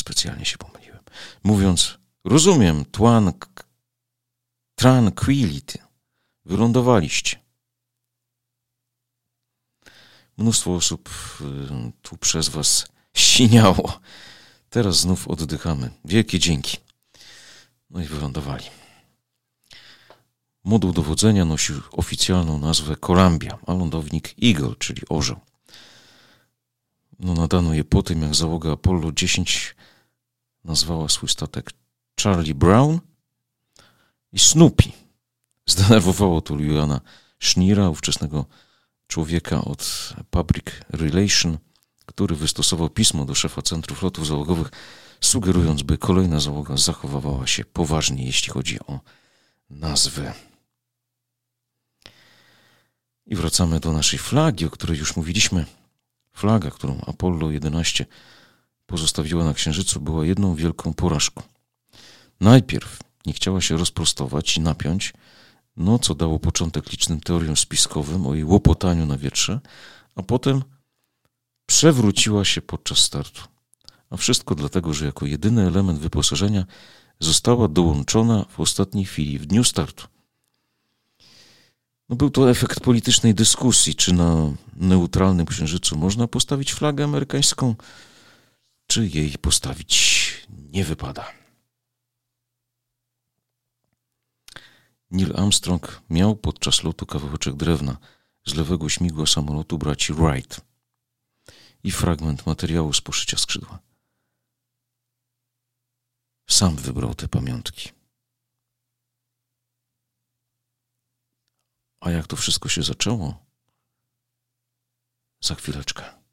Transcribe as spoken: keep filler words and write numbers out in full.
specjalnie się pomyliłem. Mówiąc, rozumiem, Tuan Tranquility, wylądowaliście. Mnóstwo osób tu przez was siniało. Teraz znów oddychamy. Wielkie dzięki. No i wylądowali. Moduł dowodzenia nosił oficjalną nazwę Columbia, a lądownik Eagle, czyli orzeł. No nadano je po tym, jak załoga Apollo dziesięć nazwała swój statek Charlie Brown i Snoopy. Zdenerwowało to Juliana Schneera, ówczesnego człowieka od Public Relation, który wystosował pismo do szefa Centrów Lotów Załogowych, sugerując, by kolejna załoga zachowywała się poważnie, jeśli chodzi o nazwę. I wracamy do naszej flagi, o której już mówiliśmy. Flaga, którą Apollo jedenaście pozostawiła na Księżycu, była jedną wielką porażką. Najpierw nie chciała się rozprostować i napiąć, no co dało początek licznym teoriom spiskowym o jej łopotaniu na wietrze, a potem przewróciła się podczas startu. A wszystko dlatego, że jako jedyny element wyposażenia została dołączona w ostatniej chwili, w dniu startu. No był to efekt politycznej dyskusji, czy na neutralnym Księżycu można postawić flagę amerykańską, czy jej postawić nie wypada. Neil Armstrong miał podczas lotu kawałeczek drewna z lewego śmigła samolotu braci Wright i fragment materiału z poszycia skrzydła. Sam wybrał te pamiątki. A jak to wszystko się zaczęło? Za chwileczkę.